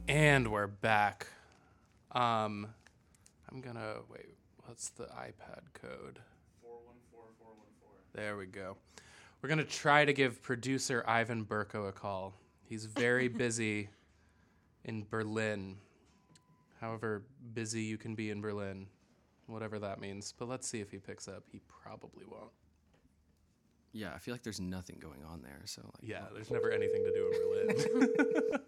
And we're back. I'm gonna wait. What's the iPad code? 414414. There we go. We're gonna try to give producer Ivan Burko a call. He's very busy in Berlin. However busy you can be in Berlin, whatever that means. But let's see if he picks up. He probably won't. Yeah, I feel like there's nothing going on there. So Yeah, there's never anything to do in Berlin.